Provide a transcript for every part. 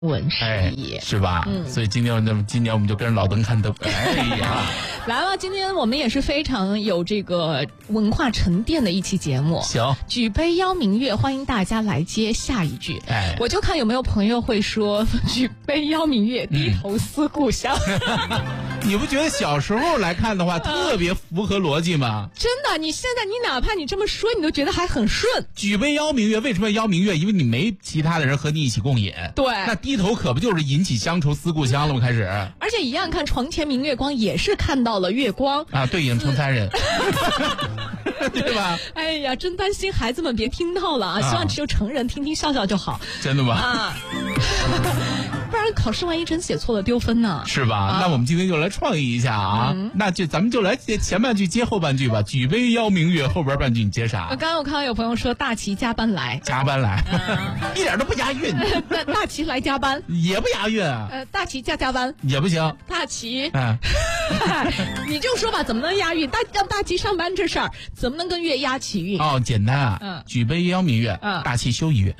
文事业， 是吧？所以今年我们就跟着老邓看灯。哎呀， 来了！今天我们也是非常有这个文化沉淀的一期节目。 行， 举杯邀明月，欢迎大家来接下一句。我就看有没有朋友会说举杯邀明月，低头思故乡。 你不觉得小时候来看的话特别符合逻辑吗？ 真的，你现在哪怕你这么说，你都觉得还很顺。 举杯邀明月，为什么要邀明月？因为你没其他的人和你一起共饮。 对， 那低头可不就是引起乡愁思故乡了吗？开始， 而且一样看床前明月光，也是看到了月光啊，对影成残忍。对吧？ 哎呀，真担心孩子们别听到了啊！希望只有成人听听笑笑就好。 真的吗？ 啊，不然考试万一真写错了丢分呢？ 是吧？那我们今天就来创意一下啊！那咱们就来接前半句接后半句吧。举杯邀明月，后边半句你接啥？ 刚刚我看到有朋友说大齐加班来， 一点都不押韵。 大齐来加班也不押韵啊。 大齐加班也不行。 大齐，你就说吧，怎么能押韵？让大齐上班这事儿怎么能跟月押齐韵？ 哦，简单啊。举杯邀明月，大齐休一月。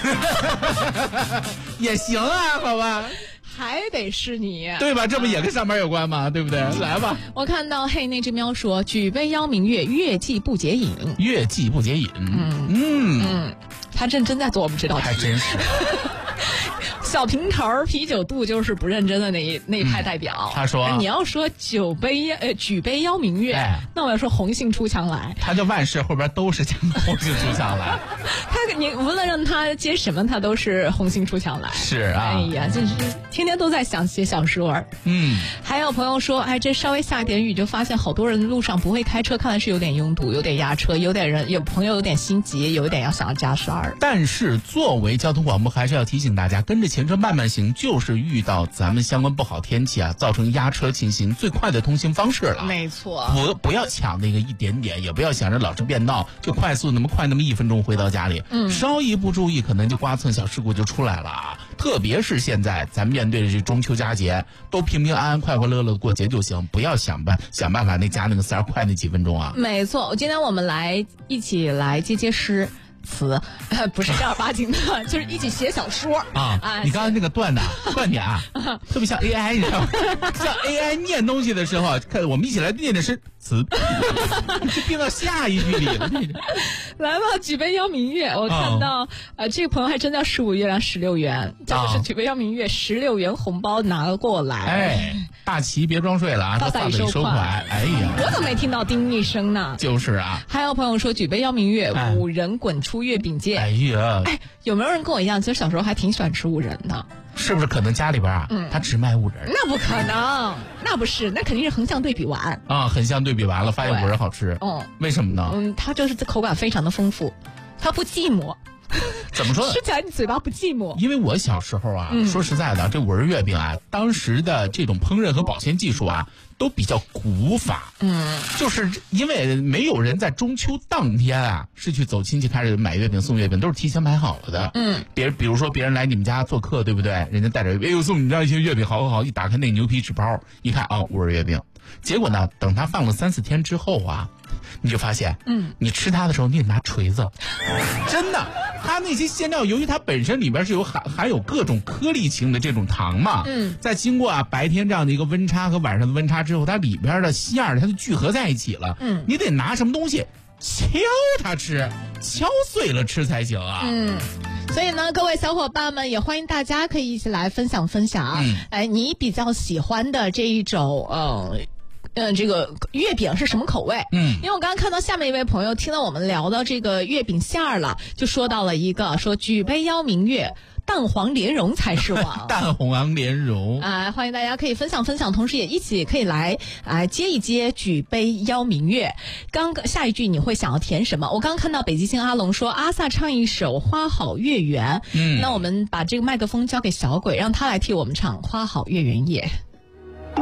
也行啊，好吧。 还得是你， 对吧？这不也跟上班有关吗？对不对？来吧。 我看到嘿那只喵说，举杯邀明月，月既不解饮。 月既不解饮。 他认真在做我们这道题， 还真是。 小平头啤酒肚就是不认真的那一派代表。 他说你要说举杯邀明月，那我要说红杏出墙来。 他就万事后边都是讲红杏出墙来。 你无论让他接什么，他都是红杏出墙来。 是啊。 哎呀，真是天天都在想写小说。还有朋友说，哎，这稍微下一点雨就发现好多人路上不会开车，看来是有点拥堵，有点压车，有朋友有点心急，有一点要想要加塞。 但是作为交通广播，还是要提醒大家，跟着前车慢慢行，就是遇到咱们相关不好天气啊，造成压车情形最快的通行方式了。 没错， 不要抢那个一点点，也不要想着老是变道就快速那么1分钟回到家里。稍一不注意，可能就刮蹭小事故就出来了啊！特别是现在咱们面对着这中秋佳节，都平平安安、快快乐乐过节就行，不要想办法那加那个塞快那几分钟啊！ 没错，今天我们一起来接诗词，不是正儿八经的，就是一起写小说啊！你刚才那个断点啊，特别像 AI， 你知道吗？像 AI 念东西的时候，看我们一起来念的是词，就变到下一句里了。 来吧，举杯邀明月。我看到这个朋友还真叫15月亮16元，这就是举杯邀明月，16元红包拿过来。 哎，大齐别装睡了啊， 大大收款。哎呀， 我怎么没听到叮一声呢？ 就是啊。 还有朋友说举杯邀明月，5仁滚出月饼界。 哎呀， 有没有人跟我一样，其实小时候还挺喜欢吃5仁的？ 是不是可能家里边啊，他只卖5仁？ 那不可能，那不是，那肯定是横向对比完啊，横向对比完了，发现5仁好吃。为什么呢？ 它就是口感非常的丰富，它不寂寞。 怎么说？ 吃起来你嘴巴不寂寞。 因为我小时候啊，说实在的，这5仁月饼啊，当时的这种烹饪和保鲜技术啊，都比较古法。就是因为没有人在中秋当天啊，是去走亲戚开始买月饼送月饼，都是提前买好了的。比如说别人来你们家做客，对不对？人家带着月饼，哎呦，送你家一些月饼，好，一打开那个牛皮纸包，一看5仁月饼。结果呢，等它放了3-4天之后啊，你就发现，你吃它的时候你得拿锤子，真的。它那些馅料，由于它本身里边是含有各种颗粒型的这种糖嘛，在经过白天这样的一个温差和晚上的温差之后，它里边的馅儿它就聚合在一起了。你得拿什么东西敲它吃，敲碎了吃才行啊。 所以呢，各位小伙伴们也欢迎大家可以一起来分享。你比较喜欢的这一种这个月饼是什么口味？因为我刚刚看到下面一位朋友听到我们聊到这个月饼馅儿了，就说到了一个说举杯邀明月，蛋黄莲蓉才是王。 蛋黄莲蓉欢迎大家可以分享，同时也一起可以来接一接举杯邀明月。下一句你会想要填什么？我刚看到北极星阿龙说阿萨唱一首花好月圆。那我们把这个麦克风交给小鬼，让他来替我们唱花好月圆夜。